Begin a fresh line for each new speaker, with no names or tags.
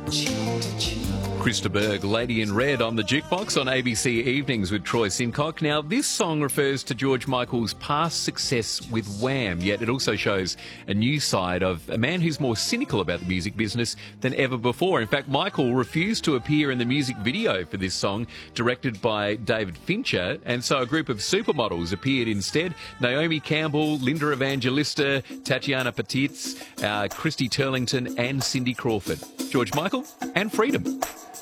Krista Berg, Lady in Red on the Jukebox on ABC Evenings with Troy Simcock. Now, this song refers to George Michael's past success with Wham, yet it also shows a new side of a man who's more cynical about the music business than ever before. In fact, Michael refused to appear in the music video for this song, directed by David Fincher, and so a group of supermodels appeared instead. Naomi Campbell, Linda Evangelista, Tatiana Petitz, Christy Turlington and Cindy Crawford. George Michael and freedom.